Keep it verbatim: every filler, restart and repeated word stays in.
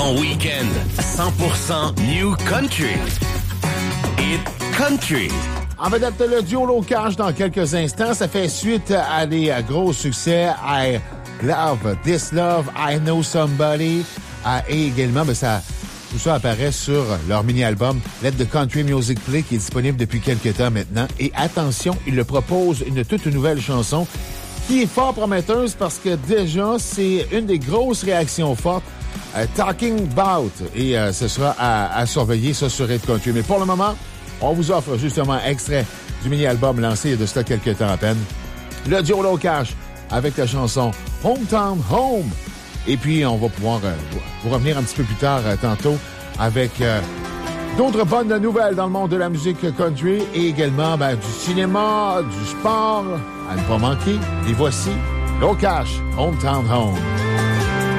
En week-end, cent pour cent New Country. Hit Country. En vedette, le duo Locage dans quelques instants. Ça fait suite à des gros succès. I Love This Love, I Know Somebody. Et également, ben, ça, tout ça apparaît sur leur mini-album Let the Country Music Play qui est disponible depuis quelques temps maintenant. Et attention, ils le proposent une toute nouvelle chanson qui est fort prometteuse parce que déjà, c'est une des grosses réactions fortes. Uh, Talking About. Et uh, ce sera à, à surveiller, ça, sur Hit Country. Mais pour le moment, on vous offre justement un extrait du mini-album lancé il y a de cela quelques temps à peine. Le duo Locage avec la chanson Hometown Home. Et puis, on va pouvoir euh, vous revenir un petit peu plus tard euh, tantôt avec euh, d'autres bonnes nouvelles dans le monde de la musique country et également ben, du cinéma, du sport à ne pas manquer. Et voici Locage, Hometown Home.